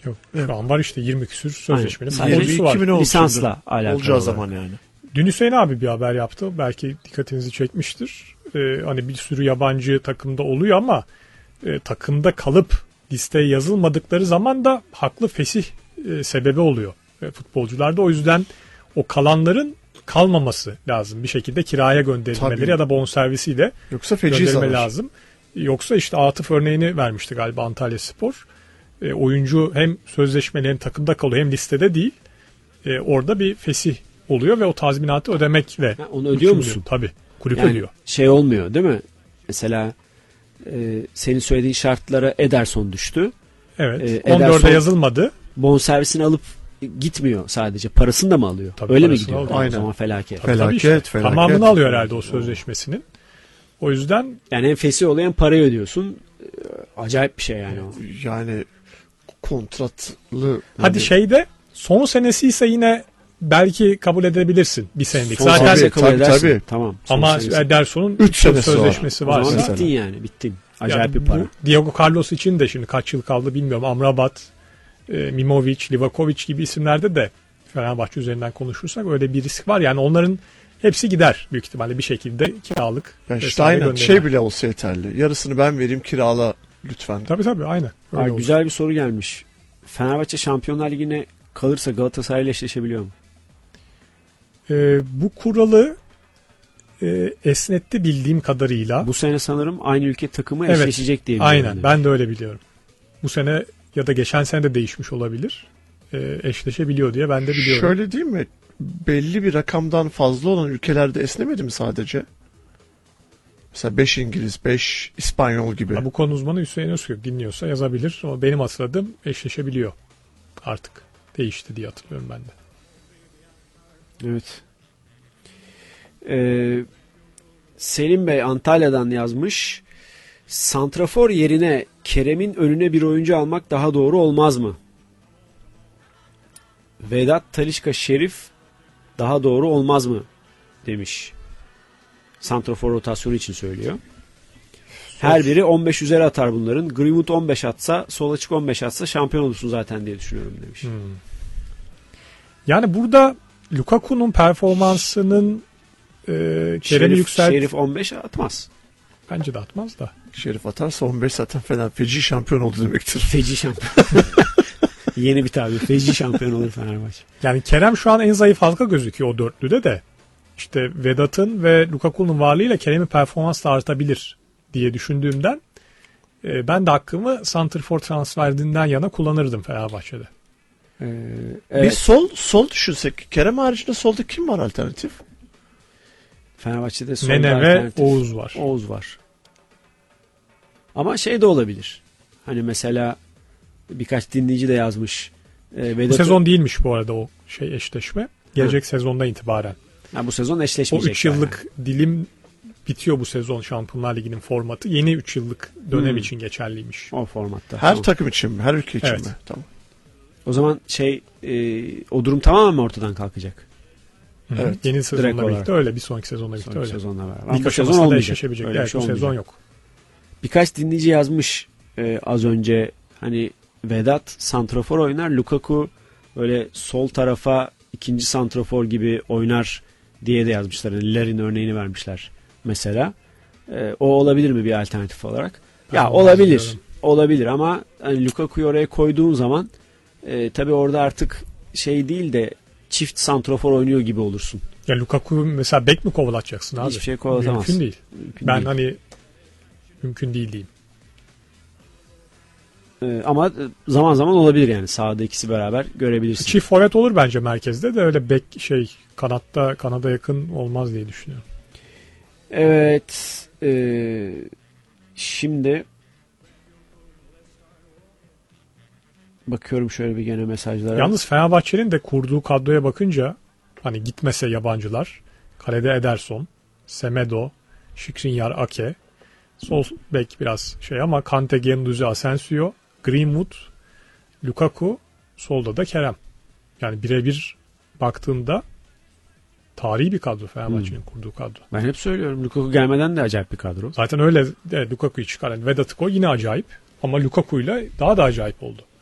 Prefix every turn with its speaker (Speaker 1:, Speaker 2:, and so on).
Speaker 1: Yok. Şu an var işte 20 küsür sözleşmenin
Speaker 2: Sadece
Speaker 1: futbolcusu var.
Speaker 2: lisansla alakalı.
Speaker 3: Olacağı zaman yani.
Speaker 1: Dün Hüseyin abi bir haber yaptı. Belki dikkatinizi çekmiştir. Hani bir sürü yabancı takımda oluyor ama takımda kalıp listeye yazılmadıkları zaman da haklı fesih sebebi oluyor futbolcularda. O yüzden o kalanların kalmaması lazım. Bir şekilde kiraya gönderilmeleri
Speaker 3: Tabii.
Speaker 1: ya da bonservisiyle
Speaker 3: Yoksa feci
Speaker 1: gönderme
Speaker 3: zarar.
Speaker 1: lazım. Yoksa işte Atıf örneğini vermişti galiba Antalyaspor. Oyuncu hem sözleşmeli hem takımda kalıyor hem listede değil. Orada bir fesih oluyor ve o tazminatı ödemekle.
Speaker 2: Onu ödüyor musun?
Speaker 1: Tabii. Kulüp
Speaker 2: yani
Speaker 1: ödüyor.
Speaker 2: Şey olmuyor değil mi? Mesela senin söylediğin şartlara Ederson düştü.
Speaker 1: Evet.
Speaker 2: Ederson
Speaker 1: 14'e yazılmadı.
Speaker 2: Bonservisini alıp gitmiyor sadece. Parasını da mı alıyor?
Speaker 1: Tabii
Speaker 2: öyle mi
Speaker 1: parasını
Speaker 2: gidiyor?
Speaker 1: alıyor.
Speaker 2: O
Speaker 3: Aynen.
Speaker 2: zaman felaket.
Speaker 1: Tabii işte. Tamamını alıyor herhalde o sözleşmesinin. O yüzden
Speaker 2: yani hem fesih oluyor hem parayı ödüyorsun. Acayip bir şey yani o.
Speaker 3: Yani kontratlı.
Speaker 1: hadi şeyde son senesi ise yine belki kabul edebilirsin bir senelik.
Speaker 2: Son
Speaker 1: Zaten
Speaker 2: senesi kabul
Speaker 3: tabii,
Speaker 2: edersin.
Speaker 3: tabii.
Speaker 2: Tamam. Son
Speaker 1: ama
Speaker 2: senesi.
Speaker 1: Ederson'un
Speaker 3: 3 senesi
Speaker 1: sözleşmesi
Speaker 2: O zaman
Speaker 1: varsa
Speaker 2: bittin yani. Bittin. Acayip
Speaker 1: yani
Speaker 2: bir para.
Speaker 1: bu Diego Carlos için de şimdi kaç yıl kaldı bilmiyorum. Amrabat, Mimovic, Livakovic gibi isimlerde de Fenerbahçe üzerinden konuşursak öyle bir risk var. Yani onların hepsi gider büyük ihtimalle bir şekilde kiralık.
Speaker 3: Yani işte
Speaker 1: vesaire
Speaker 3: aynen
Speaker 1: gönderirler.
Speaker 3: şey bile olsa yeterli. Yarısını ben vereyim kirala lütfen.
Speaker 1: Tabii aynen. Öyle
Speaker 2: Abi,
Speaker 1: olur.
Speaker 2: güzel bir soru gelmiş. Fenerbahçe Şampiyonlar Ligi'ne kalırsa Galatasaray'la eşleşebiliyor mu?
Speaker 1: Bu kuralı esnetti bildiğim kadarıyla.
Speaker 2: Bu sene sanırım aynı ülke takımı
Speaker 1: Evet,
Speaker 2: eşleşecek diye biliyorum.
Speaker 1: Aynen ben de öyle biliyorum. Bu sene ya da geçen sene de değişmiş olabilir. Eşleşebiliyor diye ben de biliyorum.
Speaker 3: Şöyle değil mi? Belli bir rakamdan fazla olan ülkelerde esnemedi mi sadece? Mesela 5 İngiliz, 5 İspanyol gibi.
Speaker 1: Bu konu uzmanı Hüseyin Özkök dinliyorsa yazabilir. Ama benim hatırladığım eşleşebiliyor artık. Değişti diye hatırlıyorum ben de.
Speaker 2: Evet. Selim Bey Antalya'dan yazmış. Santrafor yerine Kerem'in önüne bir oyuncu almak daha doğru olmaz mı? Vedat Talisca Şerif daha doğru olmaz mı? Demiş. Santrafor rotasyonu için söylüyor. Her biri 15 üzeri atar bunların. Greenwood 15 atsa, sol açık 15 atsa şampiyon olursun zaten diye düşünüyorum demiş.
Speaker 1: Yani burada Lukaku'nun performansının Kerem'i yükselt...
Speaker 2: Şerif 15 atmaz.
Speaker 1: Bence de atmaz da.
Speaker 3: Şerif atarsa 15 zaten fena. Feci şampiyon oldu demektir.
Speaker 2: Feci şampiyon. Yeni bir tabir. Feci şampiyon olur Fenerbahçe.
Speaker 1: Yani Kerem şu an en zayıf halka gözüküyor o dörtlüde de. İşte Vedat'ın ve Lukaku'nun varlığıyla Kerem'in performansı da artabilir diye düşündüğümden ben de hakkımı santrfor transferinden yana kullanırdım Fenerbahçe'de.
Speaker 2: Evet.
Speaker 3: Bir sol düşünsek. Kerem haricinde solda kim var alternatif?
Speaker 2: Fenerbahçe'de solda
Speaker 1: Nene ve
Speaker 2: alternatif.
Speaker 1: Oğuz var.
Speaker 2: Oğuz var. Ama şey de olabilir. Hani mesela birkaç dinleyici de yazmış.
Speaker 1: Bu sezon değilmiş bu arada o eşleşme. Gelecek sezondan itibaren.
Speaker 2: Bu sezon
Speaker 1: O
Speaker 2: eşleşmeyecek.
Speaker 1: 3 yıllık dilim bitiyor bu sezon Şampiyonlar Ligi'nin formatı. Yeni 3 yıllık dönem için geçerliymiş.
Speaker 2: O formatta.
Speaker 3: Her takım için mi? Her ülke için
Speaker 1: Evet.
Speaker 3: mi? Tamam.
Speaker 2: O zaman o durum tamamen ortadan kalkacak.
Speaker 1: Evet. Yeni
Speaker 2: Direkt
Speaker 1: sezonla
Speaker 2: olarak.
Speaker 1: birlikte öyle. Bir sonraki sezonla birlikte
Speaker 2: Sonraki
Speaker 1: öyle.
Speaker 2: sezonla beraber. Ama bu
Speaker 1: İlk
Speaker 2: sezon
Speaker 1: aşamasında da
Speaker 2: olmayacak.
Speaker 1: eşleşebilecek.
Speaker 2: Öyle bir
Speaker 1: Evet,
Speaker 2: şey
Speaker 1: bu sezon
Speaker 2: olmayacak.
Speaker 1: yok.
Speaker 2: Birkaç dinleyici yazmış az önce hani Vedat santrafor oynar, Lukaku böyle sol tarafa ikinci santrafor gibi oynar diye de yazmışlar. Yani Larin örneğini vermişler mesela. O olabilir mi bir alternatif olarak? Ya olabilir.
Speaker 1: Bilmiyorum.
Speaker 2: Olabilir ama hani Lukaku'yu oraya koyduğun zaman tabii orada artık şey değil de çift santrafor oynuyor gibi olursun.
Speaker 1: Ya Lukaku mesela bek mi kovalatacaksın abi?
Speaker 2: Hiçbir şey kovalatamazsın.
Speaker 1: Mümkün değil.
Speaker 2: Mümkün
Speaker 1: Ben
Speaker 2: değil.
Speaker 1: hani mümkün değil diyeyim.
Speaker 2: Ama zaman zaman olabilir yani. Sahada ikisi beraber görebilirsin.
Speaker 1: Çift forvet olur bence merkezde de öyle bek kanada yakın olmaz diye düşünüyorum.
Speaker 2: Evet. Şimdi bakıyorum şöyle bir gene mesajlara.
Speaker 1: Yalnız Fenerbahçe'nin de kurduğu kadroya bakınca hani gitmese yabancılar kalede Ederson, Semedo, Skriniar, Ake, sol bek biraz ama Kante, Guendouzi, Asensio, Greenwood, Lukaku, solda da Kerem. Yani birebir baktığında tarihi bir kadro Fenerbahçe'nin kurduğu kadro.
Speaker 2: Ben hep söylüyorum Lukaku gelmeden de acayip bir kadro.
Speaker 1: Zaten öyle Lukaku'yu çıkaran Vedat'ı koy yine acayip ama Lukaku'yla daha da acayip oldu.